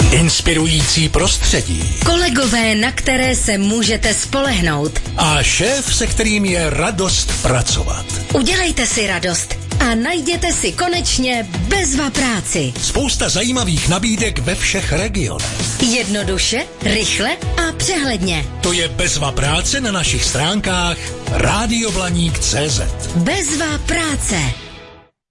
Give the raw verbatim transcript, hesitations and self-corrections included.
Inspirující prostředí. Kolegové, na které se můžete spolehnout. A šéf, se kterým je radost pracovat. Udělejte si radost a najděte si konečně Bezva práci. Spousta zajímavých nabídek ve všech regionech. Jednoduše, rychle a přehledně. To je Bezva práce na našich stránkách rádio blaník tečka cé zet. Bezva práce.